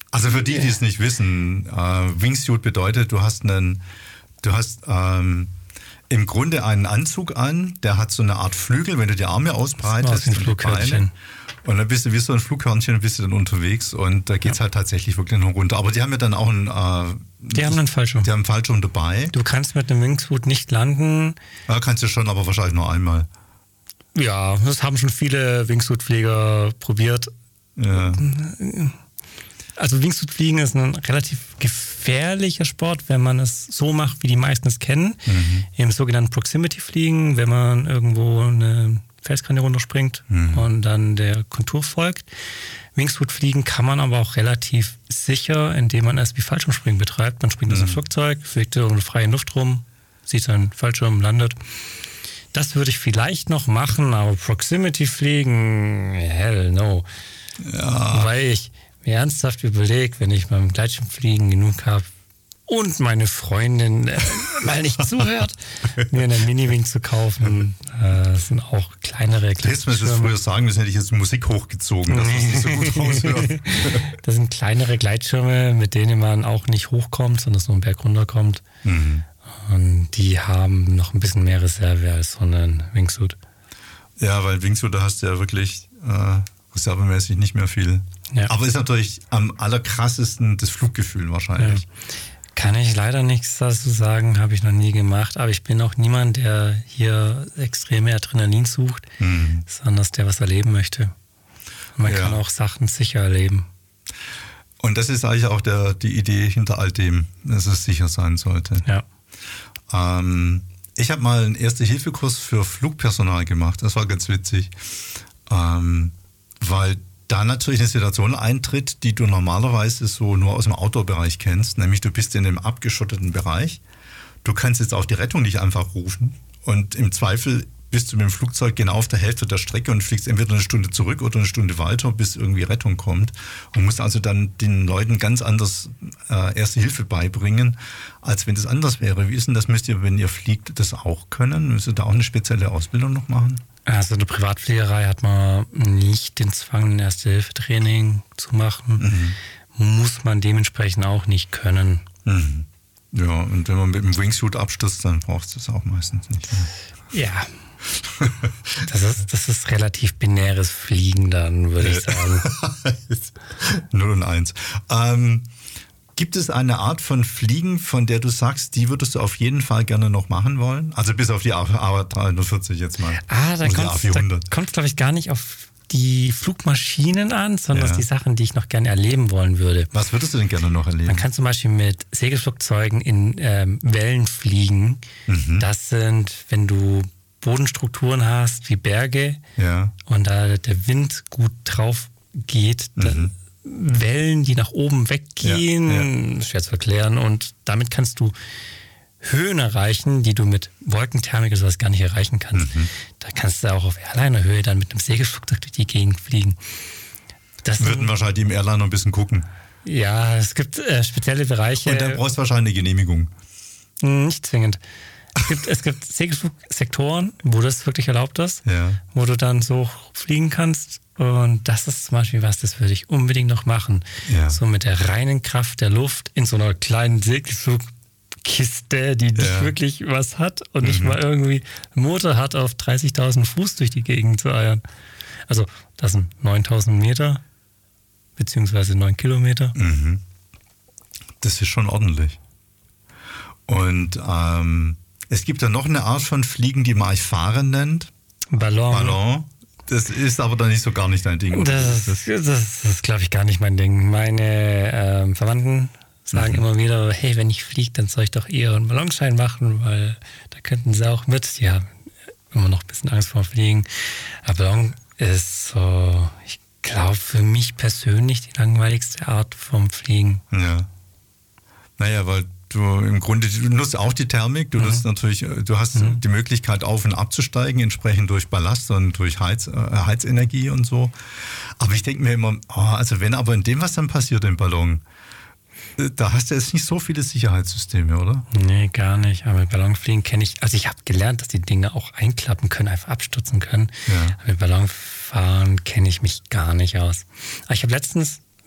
Also für die es nicht wissen, Wingsuit bedeutet, du hast im Grunde einen Anzug an, der hat so eine Art Flügel, wenn du die Arme ausbreitest und die Beine. Und dann bist du wie so ein Flughörnchen und bist du dann unterwegs und da geht's halt tatsächlich wirklich noch runter. Aber die haben ja dann auch die haben einen Fallschirm. Die haben einen Fallschirm dabei. Du kannst mit einem Wingsuit nicht landen. Ja, kannst du schon, aber wahrscheinlich nur einmal. Ja, das haben schon viele Wingsuit-Flieger probiert. Ja. Also Wingsuit-Fliegen ist ein relativ gefährlicher Sport, wenn man es so macht, wie die meisten es kennen. Im sogenannten Proximity-Fliegen, wenn man irgendwo eine Felskante runterspringt und dann der Kontur folgt. Wingsuit-Fliegen kann man aber auch relativ sicher, indem man erst wie Fallschirmspringen betreibt. Man springt aus dem Flugzeug, fliegt irgendwo frei in Luft rum, sieht seinen Fallschirm, landet. Das würde ich vielleicht noch machen, aber Proximity-Fliegen, hell no. Ja. Weil ich mir ernsthaft überlege, wenn ich beim Gleitschirmfliegen genug habe und meine Freundin mal nicht zuhört, mir eine Mini-Wing zu kaufen. Das sind auch kleinere Gleitschirme. Hättest du mir das früher sagen müssen, hätte ich jetzt Musik hochgezogen, dass das nicht so gut raushört. Das sind kleinere Gleitschirme, mit denen man auch nicht hochkommt, sondern so einen Berg runterkommt. Und die haben noch ein bisschen mehr Reserve als so ein Wingsuit. Ja, weil Wingsuit, da hast du ja wirklich reservemäßig nicht mehr viel. Ja. Aber ist natürlich am allerkrassesten das Fluggefühl wahrscheinlich. Ja. Kann ich leider nichts dazu sagen, habe ich noch nie gemacht. Aber ich bin auch niemand, der hier extreme Adrenalin sucht, sondern der was erleben möchte. Und man kann auch Sachen sicher erleben. Und das ist eigentlich auch die Idee hinter all dem, dass es sicher sein sollte. Ja. Ich habe mal einen Erste-Hilfe-Kurs für Flugpersonal gemacht. Das war ganz witzig, weil da natürlich eine Situation eintritt, die du normalerweise so nur aus dem Outdoor-Bereich kennst, nämlich du bist in einem abgeschotteten Bereich. Du kannst jetzt auch die Rettung nicht einfach rufen und im Zweifel bist du mit dem Flugzeug genau auf der Hälfte der Strecke und fliegst entweder eine Stunde zurück oder eine Stunde weiter, bis irgendwie Rettung kommt und musst also dann den Leuten ganz anders Erste Hilfe beibringen, als wenn das anders wäre. Wie ist denn das? Müsst ihr, wenn ihr fliegt, das auch können? Müsst ihr da auch eine spezielle Ausbildung noch machen? Also in der Privatfliegerei hat man nicht den Zwang, ein Erste-Hilfe-Training zu machen. Muss man dementsprechend auch nicht können. Ja, und wenn man mit dem Wingsuit abstürzt, dann braucht es das auch meistens nicht. Ja. Das ist relativ binäres Fliegen dann, würde ich sagen. 0 und 1. Gibt es eine Art von Fliegen, von der du sagst, die würdest du auf jeden Fall gerne noch machen wollen? Also bis auf die A340 jetzt mal. Da kommt glaube ich, gar nicht auf die Flugmaschinen an, sondern die Sachen, die ich noch gerne erleben wollen würde. Was würdest du denn gerne noch erleben? Man kann zum Beispiel mit Segelflugzeugen in Wellen fliegen. Das sind, wenn du Bodenstrukturen hast wie Berge und da der Wind gut drauf geht, Wellen, die nach oben weggehen, schwer zu erklären, und damit kannst du Höhen erreichen, die du mit Wolkenthermik oder sowas gar nicht erreichen kannst. Da kannst du auch auf Airliner-Höhe dann mit einem Segelflugzeug durch die Gegend fliegen. Das würden wahrscheinlich die im Airliner ein bisschen gucken. Ja, es gibt spezielle Bereiche. Und dann brauchst du wahrscheinlich eine Genehmigung. Nicht zwingend. Es gibt Segelflugsektoren, wo das wirklich erlaubt ist, wo du dann so fliegen kannst. Und das ist zum Beispiel was, das würde ich unbedingt noch machen. So mit der reinen Kraft der Luft in so einer kleinen Segelflugkiste, die nicht wirklich was hat und nicht mal irgendwie einen Motor hat, auf 30.000 Fuß durch die Gegend zu eiern. Also das sind 9.000 Meter, beziehungsweise 9 Kilometer. Das ist schon ordentlich. Und es gibt ja noch eine Art von Fliegen, die man Fahren nennt. Ballon. Das ist aber dann nicht so gar nicht dein Ding. Das ist glaube ich, gar nicht mein Ding. Meine Verwandten sagen immer wieder, hey, wenn ich fliege, dann soll ich doch eher einen Ballonschein machen, weil da könnten sie auch mit. Die haben immer noch ein bisschen Angst vor Fliegen. Aber Ballon ist so, ich glaube, für mich persönlich die langweiligste Art vom Fliegen. Ja. Naja, weil du im Grunde, du nutzt auch die Thermik, du nutzt natürlich, du hast die Möglichkeit auf- und abzusteigen, entsprechend durch Ballast und durch Heizenergie und so. Aber ich denke mir immer, also wenn aber in dem, was dann passiert im Ballon, da hast du jetzt nicht so viele Sicherheitssysteme, oder? Nee, gar nicht. Aber mit Ballonfliegen kenne ich, also ich habe gelernt, dass die Dinge auch einklappen können, einfach abstürzen können. Aber mit Ballonfahren kenne ich mich gar nicht aus. Aber ich habe letztens